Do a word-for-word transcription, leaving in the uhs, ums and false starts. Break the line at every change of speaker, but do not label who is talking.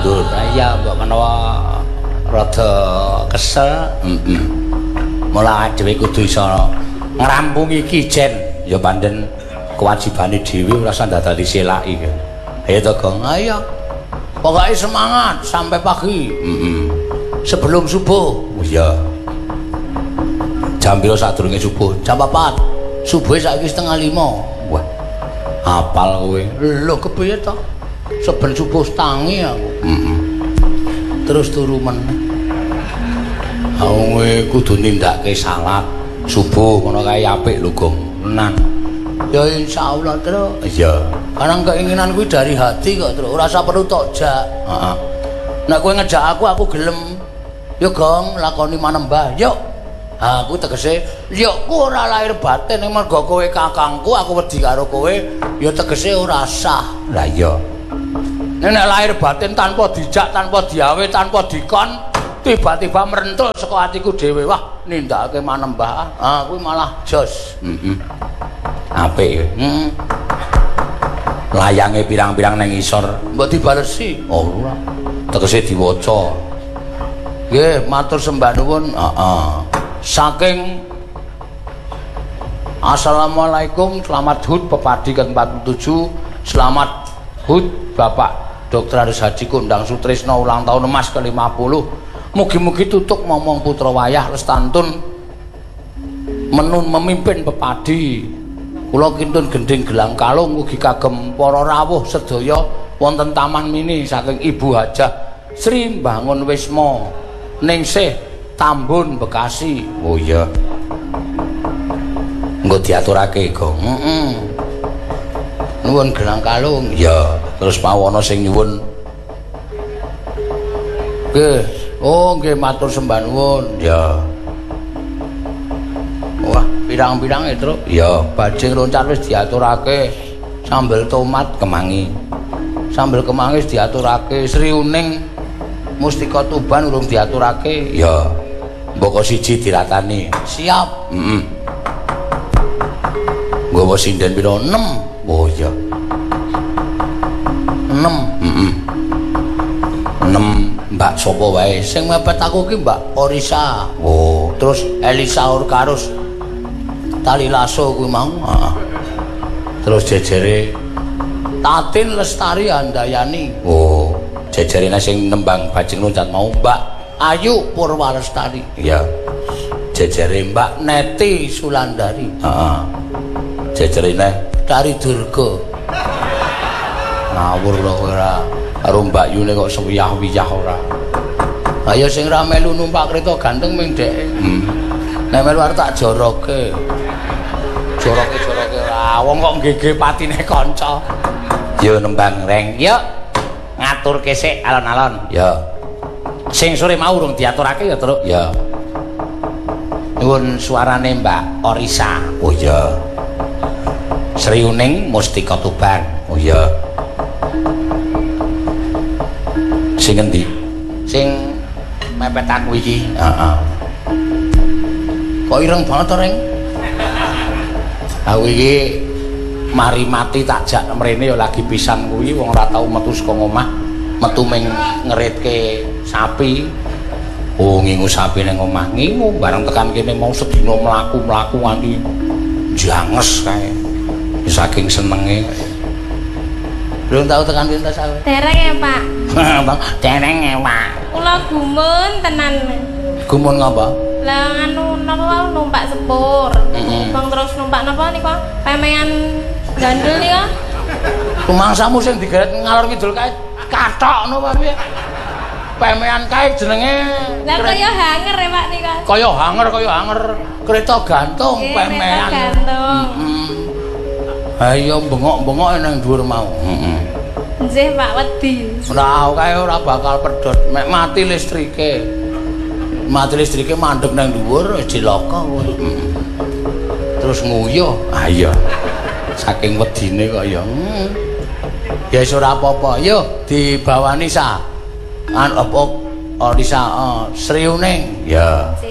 mundur. Iya, mbok menawa rada kesel, heeh. Mula dhewe kudu iso ngrampungi iki jen, ya pancen kewajibane dhewe ora usah dadali selaki. Ayo to, Gong. Ayo. Pokoke semangat sampai pagi. Heeh. Sebelum subuh. Oh iya. Jam piro sadurunge subuh? Jam papat. Subuhe saiki setengah lima. Wah. Apal kowe. Lho kepiye to? Seben subuh tangi aku. Heeh. Terus turu meneh. Kowe kudu nindakke salat subuh ngono kae apik lho, Gong. Tenan. Ya insyaallah, Tru. Iya. Karena keinginan kuwi dari hati kok, Tru. Ora usah perlu tok jak. Heeh. Nek kowe ngejak aku, aku gelem. Yo, Gong, lakoni manembah. Yuk. Aku tegese, yuk ku ora lahir batin ning mergo kowe kakangku, aku wedi karo kowe, ya tegese ora sah. Lah iya. Nek lahir batin tanpa dijak, tanpa diawe, tanpa dikon, tiba-tiba merentul saka atiku dhewe. Wah, nindakake manembah. Ah, kuwi malah jos. Heeh. Apik. Heeh. Layange pirang-pirang nang isor, mbok dibalesi. Oh, ora. Tegese diwaca. Nggih, matur sembah nuwun. Heeh. Saking Assalamualaikum, selamat Hud Pepadi ke empat puluh tujuh. Selamat Hud Bapak Doktor Aris Haji Kondang Sutrisno ulang tahun emas ke lima puluh. Mugi-mugi tutuk momong putra wayah lestantun menun memimpin Pepadi. Kula kintun gending gelang kalung mugi kagem para rawuh sedaya wonten taman mini saking Ibu Hajah Sri Bangun Wisma Ningsih Tambun Bekasi. Oh iya. Engko diaturake, Gong. Heeh. Nuwun gelang kalung. Ya, terus pawana sing nyuwun. Nggih. Oh, nggih matur sembah nuwun. Ya. Wah, pirang-pirang e, Truk. Ya, bajing loncat wis diaturake. Sambel tomat kemangi. Sambel kemangi wis diaturake. Sri Uning Mustika Tuban urung diaturake. Ya. Mboko siji diratani. Siap. Heeh. Nggawa sinden pira? enam. Oh iya. enam. Heeh. enam Mbak sapa wae sing mepet aku ki Mbak Orisa. Oh, terus Elisa Urkarus. Tali lasso kuwi mau. Heeh. Terus jejere Tatin Lestari Handayani. Oh, jejerene sing nembang bajing loncat mau Mbak Ayu Purwalestari. Iya. Jejere Mbak Neti Sulandari. Heeh. Jejerene dari Durga. Ngawur lho ora. Karo Mbak Yune kok sewiyah-wiyah ora. Ayo sing ra melu numpak kereta ganteng ming dheke. Hmm. Nek melu arep tak joroke. Joroke-joroke ora. Wong kok nggege patine kanca. Yo nembang reng. Yo. Ngaturke sik alon-alon. Ya. Sing sore mau urung diaturake ya, Truk. Ya. Nuwun suarane Mbak Orisa. Oh iya. Sri Uning Mustika Tuban. Oh iya. Sing endi? Sing mepet aku iki. Heeh. Kok ireng banget to, Reng? Aku iki mari mati tak jak mrene ya lagi pisan kuwi wong ora tau metu saka omah. Metu ming ngeritke sapi. Oh, ngingu sapi ning omah. Ngingu bareng tekan kene mau sedina mlaku-mlaku nganti janges kae. Saking senenge. Belum tahu tekan pinten sawe.
Dereng ya, Pak.
Dereng ya, Pak.
Kula gumun tenan.
Gumun ngapa?
Lah anu napa wae numpak sepur. Bang terus numpak napa niku? Pemengan gandul niku.
Rumangsamu sing digeret ngalor kidul kae kathok napa piye? Pemean kae jenenge.
Lah kaya hanger ya Pak nika.
Kaya hanger kaya hanger kereta gantung
e,
pemean.
Kereta gantung.
Heeh. Ha iya bengok-bengok nang dhuwur mau. Heeh.
Nggih Pak wedi.
Ora kae ora bakal pedhot mek mati listrike. Mati listrike mandeg nang dhuwur wis cilaka kowe. Terus nguyuh. Ah iya. Saking wedine kok ya. Hmm. Ya wis ora apa-apa. Yo dibawani sa. An apa Orisa uh, Sri Uning. Ya.